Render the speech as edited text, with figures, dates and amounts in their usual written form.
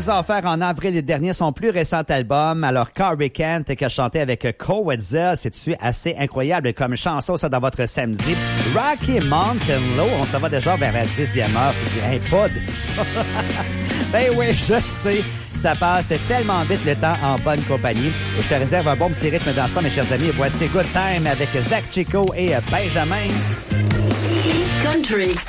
nous a offert en avril dernier son plus récent album. Alors, Carrie Kent, qui a chanté avec Coedza, c'est-tu assez incroyable comme chanson, ça, dans votre samedi. Rocky Mountain Low, on s'en va déjà vers la 10e heure. Tu dis, hey, pas déjà. Ben oui, je sais. Ça passe tellement vite le temps en bonne compagnie. Et je te réserve un bon petit rythme dans ça, mes chers amis. Voici Good Time avec Zach Chico et Benjamin. Country.